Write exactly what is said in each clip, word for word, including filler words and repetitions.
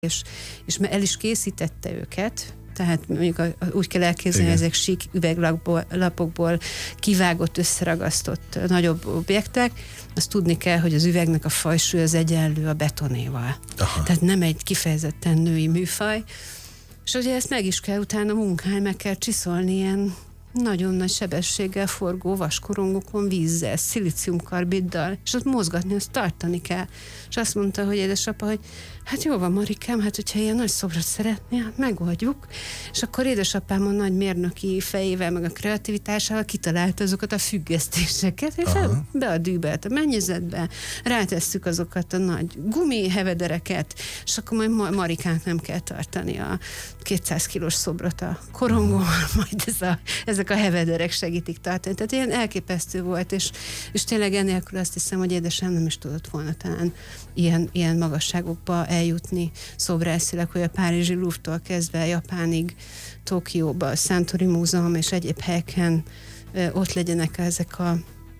és, és el is készítette őket, tehát mondjuk a, a, úgy kell elképzelni, hogy ezek sík üveglapokból kivágott, összeragasztott nagyobb objektek, azt tudni kell, hogy az üvegnek a fajsúly az egyenlő a betonéval. Aha. Tehát nem egy kifejezetten női műfaj, és ugye ezt meg is kell utána munkálni, meg kell csiszolni ilyen nagyon nagy sebességgel forgó vaskorongokon vízzel, szilíciumkarbiddal, és ott mozgatni, azt tartani kell. És azt mondta, hogy édesapa, hogy hát jó van, Marikám, hát hogyha ilyen nagy szobrot szeretnél, hát megoldjuk. És akkor édesapám a nagy mérnöki fejével, meg a kreativitásával kitalálta azokat a függesztéseket, és Aha. be a dűbelt a mennyezetbe, rátesszük azokat a nagy gumihevedereket, és akkor majd Marikának nem kell tartani a kétszáz kilós szobrot a korongóval, majd ez a, ezek a hevederek segítik tartani. Tehát ilyen elképesztő volt, és, és tényleg ennélkül azt hiszem, hogy édesem nem is tudott volna talán ilyen, ilyen magasságokba eljutni szobrászilag, hogy a párizsi Louvre-tól kezdve Japánig, Tokióba, a Santori Múzeum és egyéb helyeken ott legyenek ezek a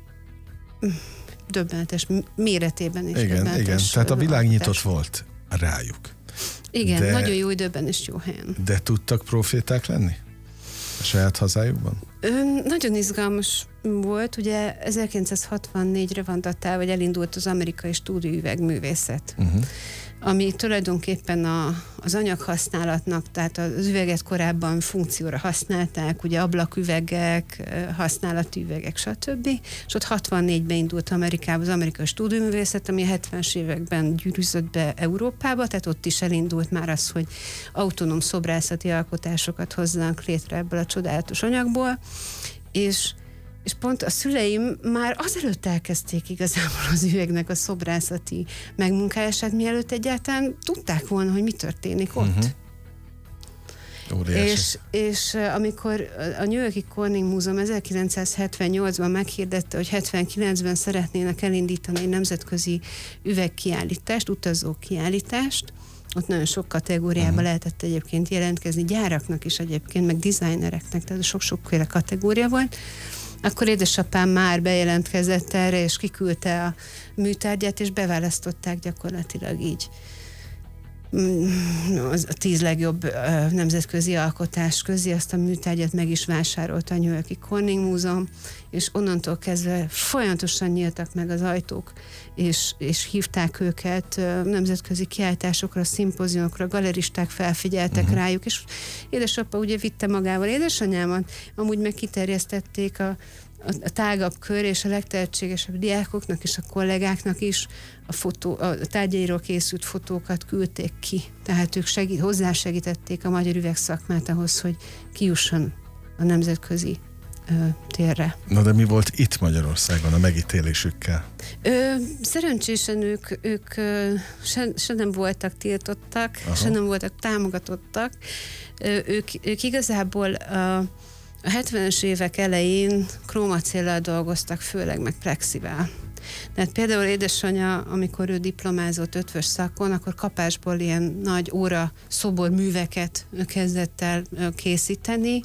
döbbenetes méretében is. Igen, igen. Tehát a világ nyitott volt rájuk. Igen, de, nagyon jó időben és jó helyen. De tudtak proféták lenni a saját hazájukban? Ö, nagyon izgalmas volt, ugye ezerkilencszázhatvannégyre van datálva, vagy elindult az amerikai stúdióüvegművészet, uh-huh. ami tulajdonképpen a, az anyaghasználatnak, tehát az üveget korábban funkcióra használták, ugye ablaküvegek, használati üvegek, stb. És ott hatvannégyben indult Amerikában az amerikai stúdióművészet, ami a hetvenes években gyűrűzött be Európába, tehát ott is elindult már az, hogy autonóm szobrászati alkotásokat hozzanak létre ebből a csodálatos anyagból, és És pont a szüleim már azelőtt elkezdték igazából az üvegnek a szobrászati megmunkálását, mielőtt egyáltalán tudták volna, hogy mi történik ott. Uh-huh. És, és amikor a New York-i Corning Múzeum ezerkilencszázhetvennyolcban meghirdette, hogy hetvenkilencben szeretnének elindítani egy nemzetközi üvegkiállítást, utazó kiállítást, ott nagyon sok kategóriában uh-huh. lehetett egyébként jelentkezni, gyáraknak is egyébként, meg designereknek, tehát sok-sokféle kategória volt. Akkor édesapám már bejelentkezett erre, és kiküldte a műtárgyát, és beválasztották gyakorlatilag így a tíz legjobb nemzetközi alkotás közé, azt a műtárgyat meg is vásárolta a New York-i Corning Múzeum, és onnantól kezdve folyamatosan nyíltak meg az ajtók, és, és hívták őket nemzetközi kiállításokra, szimpóziumokra, galeristák felfigyeltek uh-huh. rájuk, és édesapa ugye vitte magával édesanyámat, amúgy meg kiterjesztették a a tágabb kör, és a legtehetségesebb diákoknak és a kollégáknak is a, fotó, a tárgyairól készült fotókat küldték ki. Tehát ők segít, hozzásegítették a magyar üvegszakmát ahhoz, hogy kijusson a nemzetközi ö, térre. Na de mi volt itt Magyarországon a megítélésükkel? Ö, szerencsésen ők, ők ö, se, se nem voltak tiltottak, Aha. se nem voltak támogatottak. Ö, ők, ők igazából a A hetvenes évek elején krómacéllal dolgoztak, főleg meg plexivel. Tehát például édesanyja, amikor ő diplomázott ötvös szakon, akkor kapásból ilyen nagy óra szoborműveket kezdett el készíteni,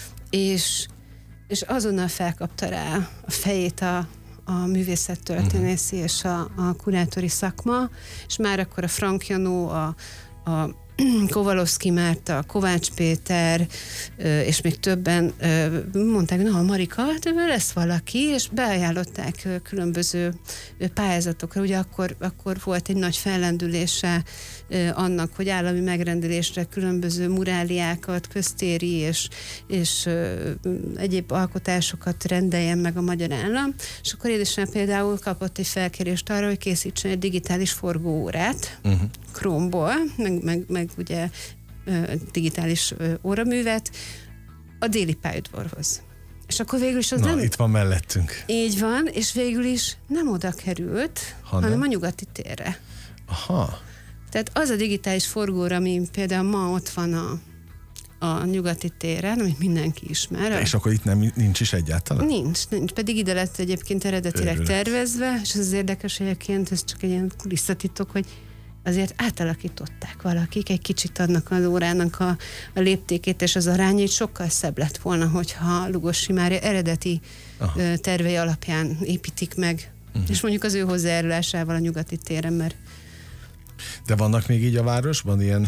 és, és azonnal felkapta rá a fejét a, a művészettörténészi uh-huh. és a, a kurátori szakma, és már akkor a Frank Janó, a, a Kovalowski Márta, Kovács Péter, és még többen mondták, na, Marika, hát lesz valaki, és beajánlották különböző pályázatokra. Ugye akkor, akkor volt egy nagy fellendülése annak, hogy állami megrendelésre különböző muráliákat, köztéri és, és egyéb alkotásokat rendeljen meg a magyar állam, és akkor édesem például kapott egy felkérést arra, hogy készítsen egy digitális forgóórát, uh-huh. Chrome-ból, meg, meg, meg ugye digitális óraművet a Déli pályaudvarhoz. És akkor végül is az Na, nem... itt van mellettünk. Így van, és végül is nem oda került, hanem, hanem a Nyugati térre. Aha. Tehát az a digitális forgóra, ami például ma ott van a, a Nyugati téren, amit mindenki ismer. De és akkor itt nem, nincs is egyáltalán? Nincs, nincs, pedig ide lett egyébként eredetileg Örülök. tervezve, és az érdekes egyébként, ez csak egy ilyen kulisszatitok, hogy azért átalakították valakik egy kicsit annak az órának a, a léptékét és az arányait, sokkal szebb lett volna, hogyha Lugosi már eredeti Aha. tervei alapján építik meg, uh-huh. és mondjuk az ő hozzájárulásával a Nyugati téren, mert De vannak még így a városban ilyen